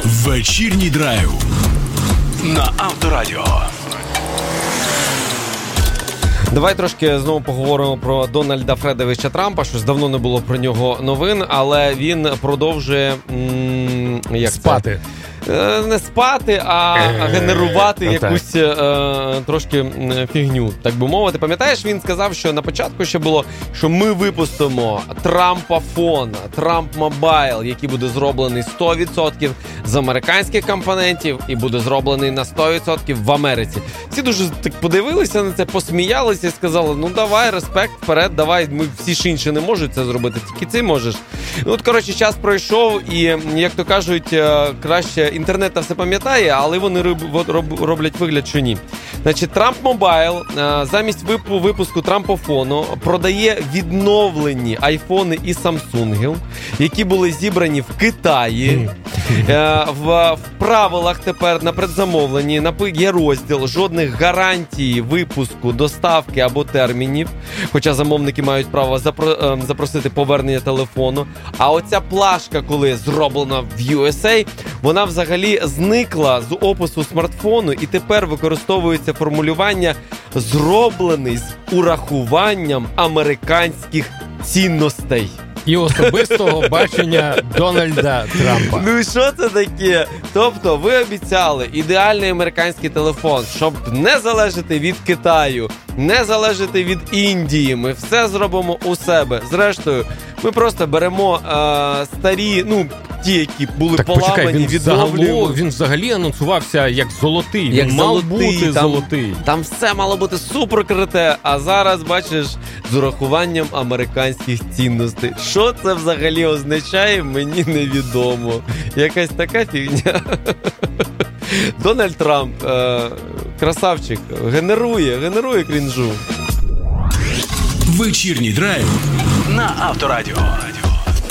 Вечірній драйв на Авторадіо. Давай трошки знову поговоримо про Дональда Фредовича Трампа. Щось давно не було про нього новин, але він продовжує спати. Не спати, а генерувати якусь трошки фігню, так би мовити. Пам'ятаєш, він сказав, що на початку ще було, що ми випустимо Трампафон, Трамп Мобайл, який буде зроблений 100% з американських компонентів і буде зроблений на 100% в Америці. Всі дуже так подивилися на це, посміялися і сказали, ну давай, респект, вперед, давай, ми всі ж інші не можуть це зробити, тільки ти можеш. Ну от, коротше, час пройшов і, як то кажуть, краще інтернет все пам'ятає, але вони роблять вигляд, що ні. Значить, Трамп Мобайл замість випуску Трампофону продає відновлені айфони і самсунги, які були зібрані в Китаї. В правилах тепер на предзамовленні є розділ жодних гарантій випуску, доставки або термінів, хоча замовники мають право запросити повернення телефону. А оця плашка, коли зроблена в USA, вона взагалі зникла з опису смартфону і тепер використовується формулювання «зроблений з урахуванням американських цінностей». І особистого бачення Дональда Трампа. Ну і що це таке? Тобто ви обіцяли ідеальний американський телефон, щоб не залежати від Китаю, не залежати від Індії. Ми все зробимо у себе. Зрештою, ми просто беремо старі, ті, які були так, поламані, відновлюємо. Він взагалі анонсувався як золотий. Він мав бути золотий. Там все мало бути супер круте, а зараз, бачиш, з урахуванням американських цінностей. Що це взагалі означає, мені невідомо. Якась така фігня. Дональд Трамп, красавчик, генерує крінжу. Вечірній драйв на Авторадіо.